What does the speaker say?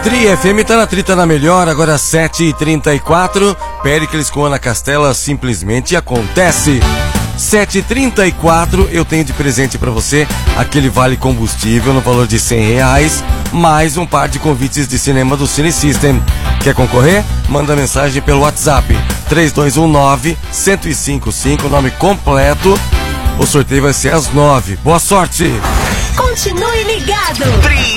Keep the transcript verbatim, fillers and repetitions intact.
Tri F M tá na trita na melhor, agora sete e trinta e quatro. Péricles com Ana Castela, simplesmente acontece. sete e trinta e quatro, eu tenho de presente pra você aquele vale combustível no valor de cem reais, mais um par de convites de cinema do Cine System. Quer concorrer? Manda mensagem pelo WhatsApp três dois um nove, um zero cinco cinco, nome completo. O sorteio vai ser às nove. Boa sorte! Continue ligado!